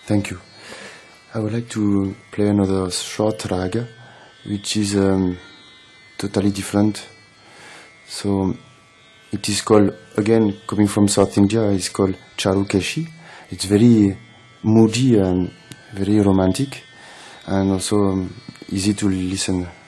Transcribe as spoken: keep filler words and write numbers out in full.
Thank you. I would like to play another short raga, which is um, totally different. So it is called, again, coming from South India, it's called Charukeshi. It's very moody and very romantic, and also um, easy to listen.